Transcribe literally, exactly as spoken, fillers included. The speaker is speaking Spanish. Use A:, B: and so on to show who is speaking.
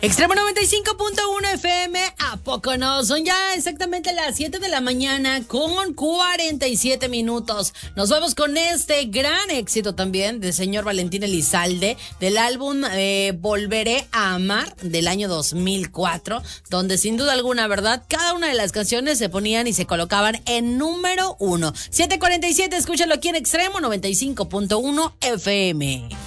A: Extremo noventa y cinco punto uno F M, ¿a poco no? Son ya exactamente las siete de la mañana con cuarenta y siete minutos. Nos vamos con este gran éxito también del señor Valentín Elizalde, del álbum eh, Volveré a Amar, del año dos mil cuatro, donde sin duda alguna, ¿verdad? Cada una de las canciones se ponían y se colocaban en número uno. siete cuarenta y siete, escúchalo aquí en Extremo noventa y cinco punto uno F M.